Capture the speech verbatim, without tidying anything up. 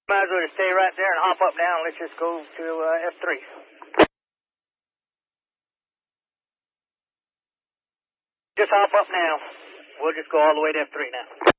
Might as well just stay right there and hop up now. Let's just go to uh, F three. Just hop up now. We'll just go all the way to F three now.